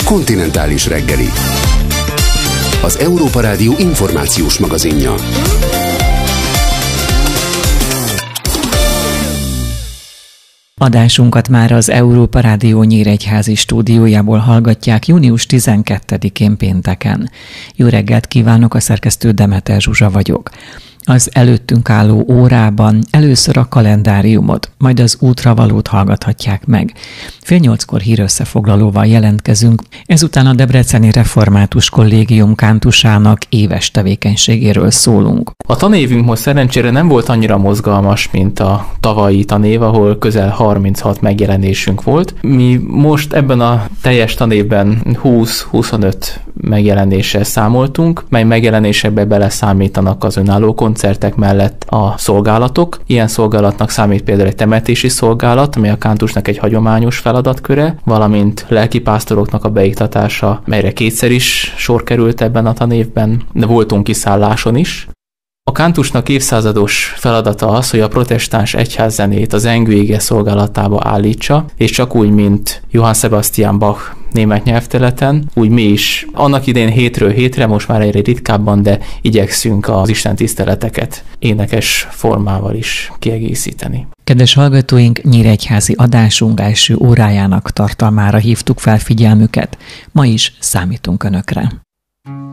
Kontinentális reggeli. Az Európa Rádió információs magazinja. Adásunkat már az Európa Rádió nyíregyházi stúdiójából hallgatják június 12-én pénteken. Jó reggelt kívánok, a szerkesztő Demeter Zsuzsa vagyok. Az előttünk álló órában először a kalendáriumot, majd az útravalót hallgathatják meg. 7:30 hírösszefoglalóval jelentkezünk, ezután a Debreceni Református Kollégium kántusának éves tevékenységéről szólunk. A tanévünk most szerencsére nem volt annyira mozgalmas, mint a tavalyi tanév, ahol közel 36 megjelenésünk volt. Mi most ebben a teljes tanévben 20-25 megjelenéssel számoltunk, mely megjelenésekbe beleszámítanak az önálló koncertek mellett a szolgálatok. Ilyen szolgálatnak számít például egy temetési szolgálat, ami a kántusnak egy hagyományos feladatköre, valamint lelkipásztoroknak a beiktatása, melyre kétszer is sor került ebben a tanévben, de voltunk kiszálláson is. A kántusnak évszázados feladata az, hogy a protestáns egyházzenét az zengőége szolgálatába állítsa, és csak úgy, mint Johann Sebastian Bach német nyelvterületen, úgy mi is annak idején hétről hétre, most már egyre ritkábban, de igyekszünk az Isten tiszteleteket énekes formával is kiegészíteni. Kedves hallgatóink, nyíregyházi adásunk első órájának tartalmára hívtuk fel figyelmüket. Ma is számítunk Önökre.